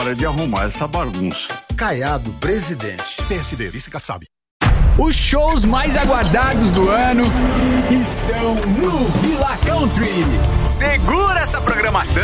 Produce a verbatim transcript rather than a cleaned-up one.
Hora de arrumar essa bagunça. Caiado, presidente. P S D, vice Kassab. Os shows mais aguardados do ano estão no Villa Country. Segura essa programação.